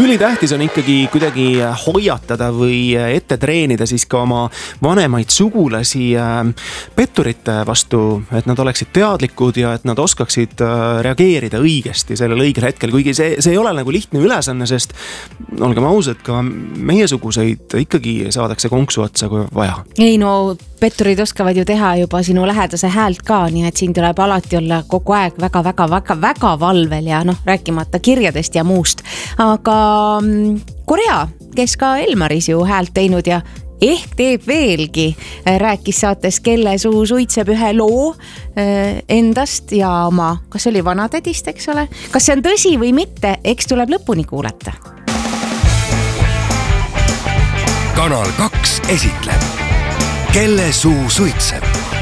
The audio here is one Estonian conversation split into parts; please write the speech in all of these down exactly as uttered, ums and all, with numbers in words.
ülitähtis on ikkagi kuidagi hoiatada või ette treenida siis ka oma vanemaid sugulasi petturite vastu, et nad oleksid teadlikud ja et nad oskaksid reageerida õigesti sellel õigel hetkel, kuigi see, see ei ole nagu lihtne ülesanne, sest olgem ausad, ka meiesuguseid ikkagi saadakse konksu otsa, kui vaja. Ei no, petturid oskavad ju teha juba sinu lähedase häält ka, nii et siin tuleb alati olla kogu aeg väga, väga, väga, väga valvel ja noh, rääkimata kirjadest ja muust. Aga Korea, kes ka Elmaris ju häält teinud ja ehk teeb veelgi, rääkis saates Kelle suu suitseb ühe loo endast ja oma, kas oli vanatädist, eks ole? Kas see on tõsi või mitte, eks tuleb lõpuni kuulata. Kanal kaks esitleb Kelle suu suitseb.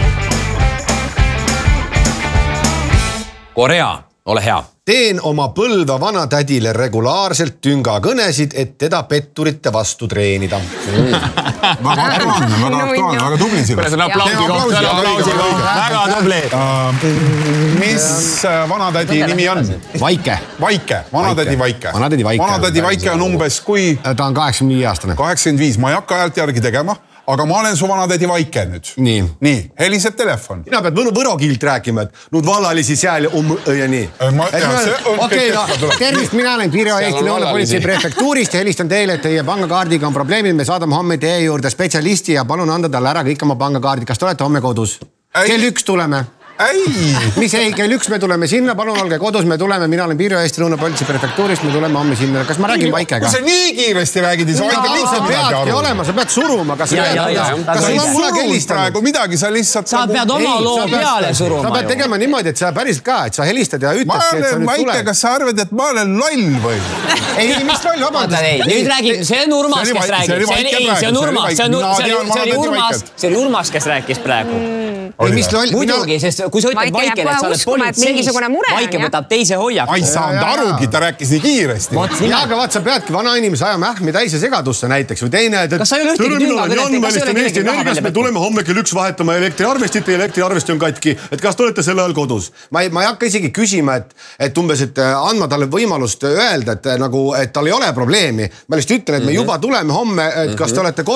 Korea, ole hea. Teen oma põlva vanatädile regulaarselt tünga kõnesid, et teda petturite vastu treenida. Mm. Väga aktuaalne, väga aktuaalne, väga tubli sinust. Kuidas on aplausi koht, aplausi koht, väga tubli. Uh, mis vanatädi nimi on? Vaike. Vaike, vanatädi Vaike. Vanatädi Vaike. Vanatädi Vaike on umbes kui... Ta on kaheksakümmend viis aastane. kaheksakümmend viis, ma ei hakka häält järgi tegema. Aga ma olen su vanatädi Vaike nüüd. Nii. Nii, heliseb telefon. Mina pead võnu võrokiilt rääkima, et nüüd vallalisi seal ja um ja nii. Ma, ja, see on okay, no, tervist, mina olen Pirjo Eesti Lõunapolitsei prefektuurist ja helistan teile, et teie pangakaardiga on probleemid. Me saadame homme teie juurde spetsialisti ja palun anda talle ära kõik oma pangakaardid. Kas te olete homme kodus? Kell üks tuleme. Ei. Mis ei, kell üks me tuleme sinna, palun olge kodus, me tuleme, mina olen Pirjo Eesti Lõunapolitsei prefektuurist, me tuleme homme sinna. Kas ma räägin Vaikega? Kui sa nii kiiresti räägid, siis Vaike lihtsalt midagi aru. Olema, sa pead suruma. Kas ja, ja, ja. Kas sul on mulle helistanud? Midagi, sa lihtsalt... Sa pead oma loo peale suruma. Sa pead tegema niimoodi, et sa päriselt ka, et sa helistad ja ütled, et sa nüüd Vaike, tule. kas sa arvad, et ma olen loll või? Ei, mis loll, vabandust. Nüüd räägib, see on Urmas, kes räägib. See on Urmas, see oli Urmas, kes rääkis praegu. Muidugi, sest kui sa ütled Vaike, et sa oled politseis, Vaike võtab teise hoiaku. Ma ei saanud arugi, ta rääkis nii kiiresti. Ja, aga vaat sa peadki vana inimese ajama ähmi täise segadusse näiteks või teine, et kas sa ei ole ühtegi tünga kõnet, kas ei ole Eesti Energiast, me tuleme homme kell üks vahetama elektriarvestit ja elektriarvesti on katki, et kas te olete selle ajal kodus. Ma ei, ma ei hakka isegi küsima, et, et umbes, et andma talle võimalust öelda, et, nagu, et tal ei ole probleemi. Ma lihtsalt ütlen, et me juba tuleme homme, et kas te olete kodus.